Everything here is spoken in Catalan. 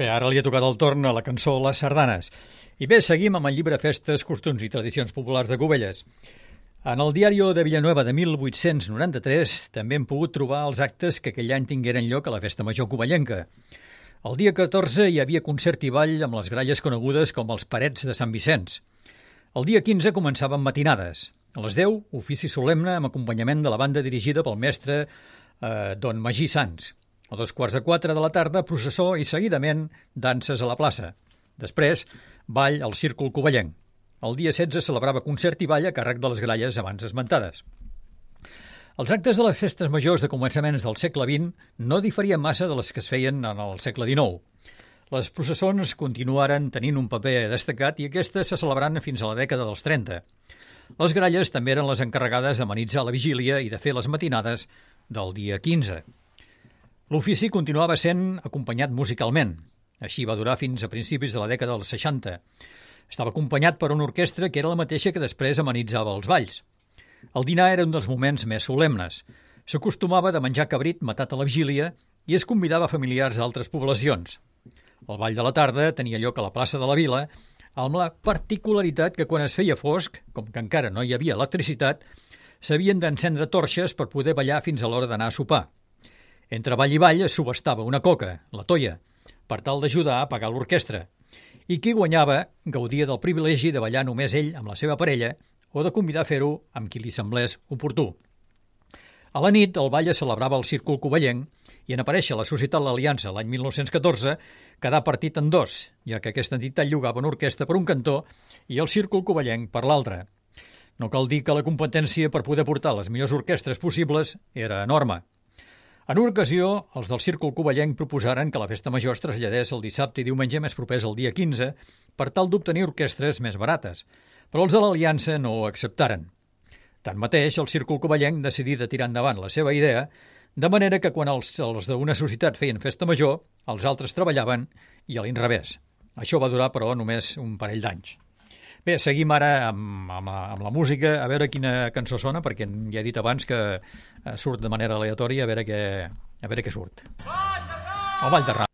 Bé, ara li ha tocat el torn a la cançó Les Sardanes. I bé, seguim amb el llibre Festes, Costums i Tradicions Populars de Cubelles. En el Diari de Villanueva de 1893 també hem pogut trobar els actes que aquell any tingueren lloc a la Festa Major Covellenca. El dia 14 hi havia concert i ball amb les gralles conegudes com els Parets de Sant Vicenç. El dia 15 començaven matinades. A les 10, ofici solemne amb acompanyament de la banda dirigida pel mestre Don Magí Sans. A 3:15 de la tarda, processó i seguidament danses a la plaça. Després, ball al Círcul Covellenc. El dia 16 celebrava concert i ball a càrrec de les gralles abans esmentades. Els actes de les festes majors de començaments del segle XX no diferien massa de les que es feien en el segle XIX. Les processons continuaren tenint un paper destacat i aquestes se celebraren fins a la dècada dels 30. Les gralles també eren les encarregades d'amenitzar la vigília i de fer les matinades del dia 15. L'ofici continuava sent acompanyat musicalment. Així va durar fins a principis de la dècada dels 60. Estava acompanyat per una orquestra que era la mateixa que després amenitzava els balls. El dinar era un dels moments més solemnes. S'acostumava de menjar cabrit matat a la vigília i es convidava familiars d'altres poblacions. El ball de la tarda tenia lloc a la plaça de la Vila, amb la particularitat que quan es feia fosc, com que encara no hi havia electricitat, s'havien d'encendre torxes per poder ballar fins a l'hora d'anar a sopar. Entre ball i ball es subhastava una coca, la toia, per tal d'ajudar a pagar l'orquestra, i qui guanyava gaudia del privilegi de ballar només ell amb la seva parella o de convidar a fer-ho amb qui li semblés oportú. A la nit, el ball es celebrava al Círcul Covellenc i en aparèixer la Societat L'Aliança l'any 1914 quedà partit en dos, ja que aquesta entitat llogava una orquestra per un cantó i el Círcul Covellenc per l'altre. No cal dir que la competència per poder portar les millors orquestres possibles era enorme. En una ocasió, els del Círcul Covellenc proposaren que la festa major es traslladés el dissabte i diumenge més propers al dia 15 per tal d'obtenir orquestres més barates, però els de l'Aliança no ho acceptaren. Tanmateix, el Círcul Covellenc decidí de tirar endavant la seva idea, de manera que quan els d'una societat feien festa major, els altres treballaven i a l'inrevés. Això va durar, però, només un parell d'anys. Bé, seguim ara amb la música, a veure quina cançó sona, perquè ja he dit abans que surt de manera aleatòria, a veure què surt. El Vall de Ram.